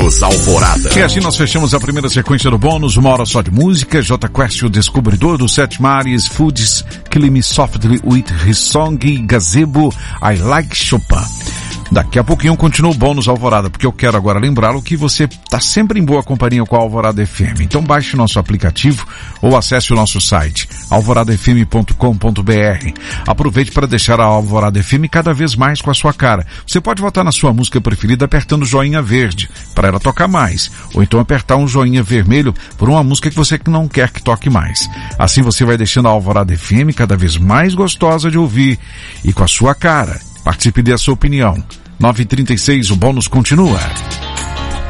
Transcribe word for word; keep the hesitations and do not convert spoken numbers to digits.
Bônus Alvorada. E assim nós fechamos a primeira sequência do bônus, uma hora só de música. J Quest, o descobridor dos sete mares, Foods, Kill Me Softly with His Song, Gazebo, I Like Chopin. Daqui a pouquinho continua o bônus Alvorada, porque eu quero agora lembrá-lo que você está sempre em boa companhia com a Alvorada F M. Então baixe nosso aplicativo ou acesse o nosso site, alvorada f m ponto com ponto b r. Aproveite para deixar a Alvorada F M cada vez mais com a sua cara. Você pode votar na sua música preferida apertando o joinha verde, para ela tocar mais, ou então apertar um joinha vermelho por uma música que você não quer que toque mais. Assim você vai deixando a Alvorada F M cada vez mais gostosa de ouvir e com a sua cara. Participe e dê a sua opinião. nove e trinta e seis, o bônus continua.